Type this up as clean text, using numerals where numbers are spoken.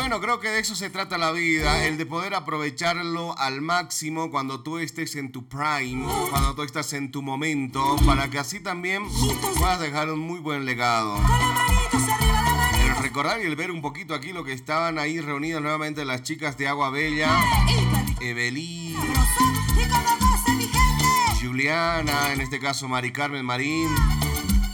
bueno, creo que de eso se trata la vida, el de poder aprovecharlo al máximo cuando tú estés en tu prime, cuando tú estás en tu momento, para que así también puedas dejar un muy buen legado. El recordar y el ver un poquito aquí lo que estaban ahí reunidas nuevamente las chicas de Agua Bella, Evelyn, Juliana, en este caso Mari Carmen Marín,